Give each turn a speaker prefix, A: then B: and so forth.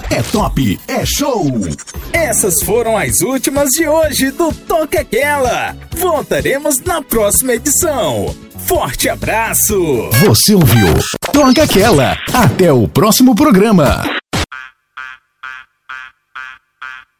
A: é top, é show.
B: Essas foram as últimas de hoje do Toca Aquela. Voltaremos na próxima edição. Forte abraço.
A: Você ouviu Toca Aquela. Até o próximo programa.